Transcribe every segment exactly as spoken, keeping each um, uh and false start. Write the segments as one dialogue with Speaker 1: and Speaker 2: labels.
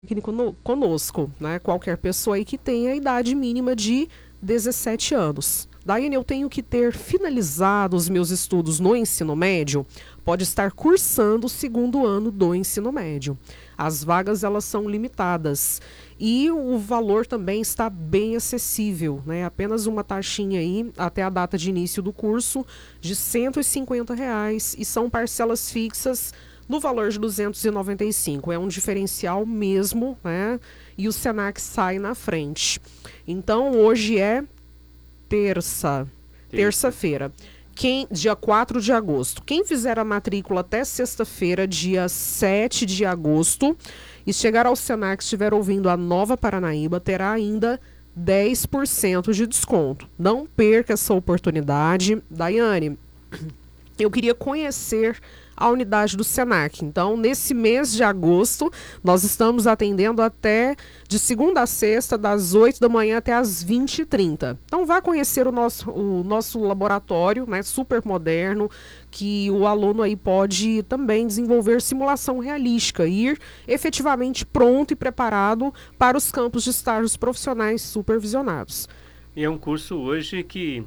Speaker 1: cono- conosco, né? Qualquer pessoa aí que tenha a idade mínima de dezessete anos. Daiane, eu tenho que ter finalizado os meus estudos no ensino médio, pode estar cursando o segundo ano do ensino médio. As vagas, elas são limitadas e o valor também está bem acessível, né? Apenas uma taxinha aí até a data de início do curso de cento e cinquenta reais e são parcelas fixas no valor de duzentos e noventa e cinco. É um diferencial mesmo, né? E o Senac sai na frente. Então, hoje é terça, terça-feira. Quem, dia quatro de agosto. Quem fizer a matrícula até sexta-feira, dia sete de agosto, e chegar ao Senac, estiver ouvindo a Nova Paranaíba, terá ainda dez por cento de desconto. Não perca essa oportunidade. Daiane, eu queria conhecer a unidade do Senac. Então, nesse mês de agosto, nós estamos atendendo até de segunda a sexta, das oito da manhã até as vinte e trinta. Então, vá conhecer o nosso, o nosso laboratório, né, super moderno, que o aluno aí pode também desenvolver simulação realística, ir efetivamente pronto e preparado para os campos de estágios profissionais supervisionados.
Speaker 2: E é um curso hoje que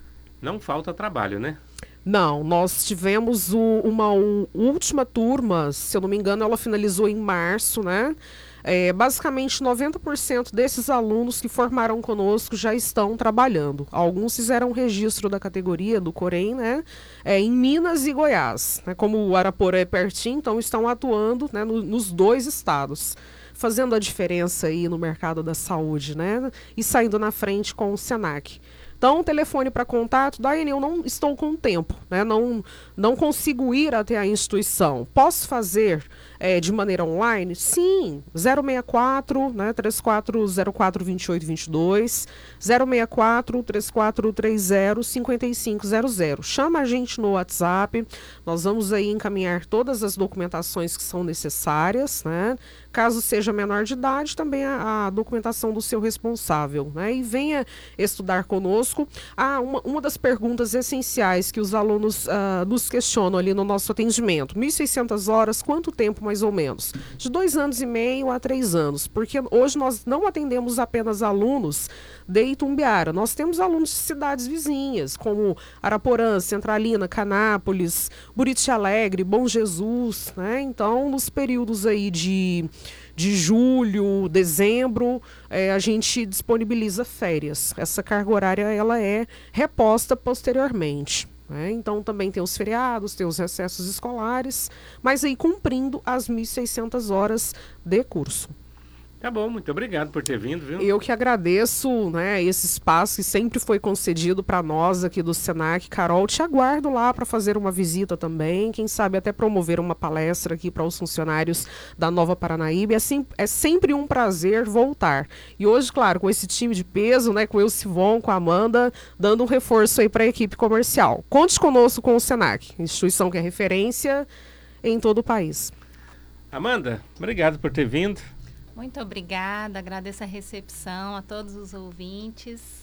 Speaker 2: não falta trabalho, né?
Speaker 1: Não, nós tivemos o, uma o, última turma, se eu não me engano, ela finalizou em março, né? É, basicamente, noventa por cento desses alunos que formaram conosco já estão trabalhando. Alguns fizeram registro da categoria do Corém, né? É, em Minas e Goiás. Né? Como o Araporã é pertinho, então estão atuando, né, no, nos dois estados, fazendo a diferença aí no mercado da saúde, né? E saindo na frente com o Senac. Então, telefone para contato, Daiane, eu não estou com tempo, né? não, não consigo ir até a instituição. Posso fazer é, de maneira online? Sim, zero seis quatro, né, três quatro zero quatro, dois oito dois dois, zero seis quatro, três quatro três zero, cinco cinco zero zero. Chama a gente no WhatsApp, nós vamos aí encaminhar todas as documentações que são necessárias, né? Caso seja menor de idade, também a, a documentação do seu responsável, né? E venha estudar conosco. Ah, uma, uma das perguntas essenciais que os alunos uh, nos questionam ali no nosso atendimento. mil e seiscentas horas, quanto tempo mais ou menos? De dois anos e meio a três anos, porque hoje nós não atendemos apenas alunos de Itumbiara. Nós temos alunos de cidades vizinhas, como Araporã, Centralina, Canápolis, Buriti Alegre, Bom Jesus, né? Então, nos períodos aí de de julho, dezembro, é, a gente disponibiliza férias. Essa carga horária ela é reposta posteriormente. Né? Então também tem os feriados, tem os recessos escolares, mas aí cumprindo as mil e seiscentas horas de curso.
Speaker 2: Tá bom, muito obrigado por ter vindo, viu?
Speaker 1: Eu que agradeço, né, esse espaço que sempre foi concedido para nós aqui do Senac. Carol, te aguardo lá para fazer uma visita também, quem sabe até promover uma palestra aqui para os funcionários da Nova Paranaíba. É, assim, é sempre um prazer voltar. E hoje, claro, com esse time de peso, né, com o Elcivon, com a Amanda, dando um reforço aí para a equipe comercial. Conte conosco com o Senac, instituição que é referência em todo o país.
Speaker 2: Amanda, obrigado por ter vindo.
Speaker 3: Muito obrigada, agradeço a recepção a todos os ouvintes.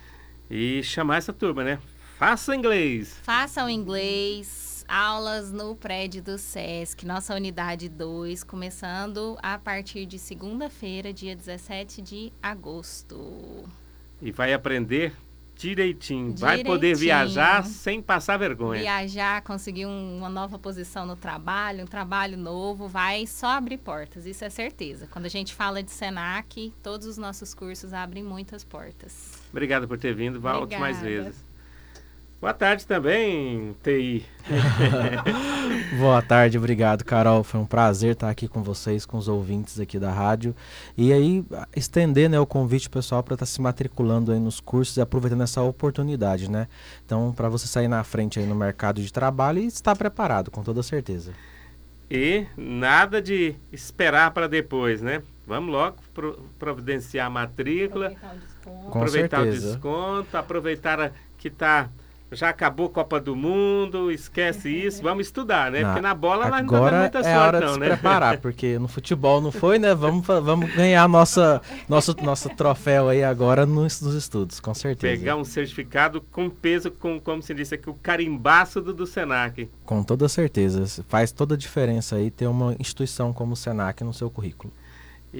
Speaker 2: E chamar essa turma, né? Faça inglês.
Speaker 3: Façam inglês, aulas no prédio do SESC, nossa unidade dois, começando a partir de segunda-feira, dia dezessete de agosto.
Speaker 2: E vai aprender direitinho.
Speaker 3: direitinho.
Speaker 2: Vai poder viajar sem passar vergonha.
Speaker 3: Viajar, conseguir um, uma nova posição no trabalho, um trabalho novo, vai só abrir portas, isso é certeza. Quando a gente fala de Senac, todos os nossos cursos abrem muitas portas.
Speaker 2: Obrigado por ter vindo, volte
Speaker 3: Obrigada.
Speaker 2: mais vezes. Boa tarde também, T I.
Speaker 4: Boa tarde, obrigado, Carol. Foi um prazer estar aqui com vocês, com os ouvintes aqui da rádio. E aí, estender, né, o convite pessoal para estar se matriculando aí nos cursos e aproveitando essa oportunidade, né? Então, para você sair na frente aí no mercado de trabalho e estar preparado, com toda certeza.
Speaker 2: E nada de esperar para depois, né? Vamos logo pro, providenciar a matrícula.
Speaker 3: Aproveitar o desconto.
Speaker 4: Com
Speaker 2: aproveitar
Speaker 4: certeza.
Speaker 2: o desconto, aproveitar a, que tá... Já acabou a Copa do Mundo, esquece isso, vamos estudar, né?
Speaker 4: Não,
Speaker 2: porque na bola nós não tá
Speaker 4: agora
Speaker 2: dando muita
Speaker 4: é
Speaker 2: sorte,
Speaker 4: hora de
Speaker 2: não,
Speaker 4: se
Speaker 2: né?
Speaker 4: preparar, porque no futebol não foi, né? Vamos, fa- vamos ganhar nossa, nosso, nosso troféu aí agora nos, nos estudos, com certeza.
Speaker 2: Pegar um certificado com peso, com, como se disse aqui, o carimbaço do, do Senac.
Speaker 4: Com toda certeza. Faz toda a diferença aí ter uma instituição como o Senac no seu currículo.